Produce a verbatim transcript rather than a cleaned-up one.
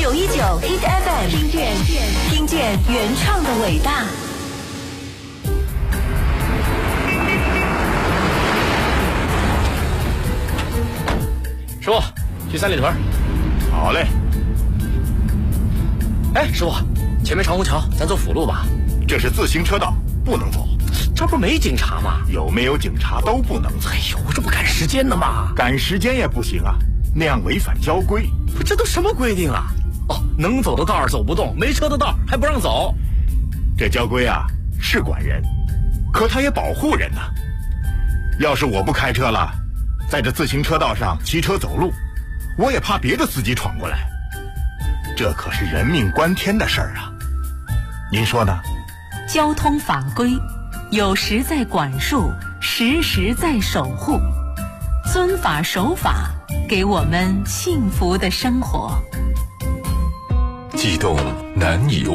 九一九 Hit F M， 听见听见原创的伟大。 师傅，去三里屯。 好嘞。 哎，师傅，前面长虹桥，咱走辅路吧。 这是自行车道，不能走。 这不没警察吗？ 有没有警察都不能走。 哎呦，这不赶时间呢吗？ 赶时间也不行啊，那样违反交规。 不，这都什么规定啊？哦，能走的道儿走不动，没车的道儿还不让走。 这交规啊是管人，可他也保护人呐、啊。要是我不开车了，在这自行车道上骑车走路，我也怕别的司机闯过来。这可是人命关天的事儿啊，您说呢？ 交通法规有时在管束，时时在守护，遵法守法，给我们幸福的生活。 悸动难以